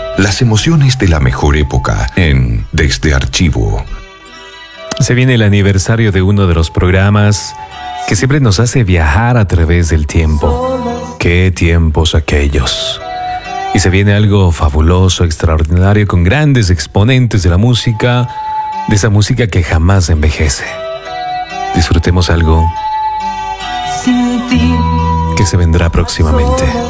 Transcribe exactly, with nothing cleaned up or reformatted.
Las emociones de la mejor época en Desde Archivo. Se viene el aniversario de uno de los programas que siempre nos hace viajar a través del tiempo. ¡Qué tiempos aquellos! Y se viene algo fabuloso, extraordinario, con grandes exponentes de la música, de esa música que jamás envejece. Disfrutemos algo que se vendrá próximamente.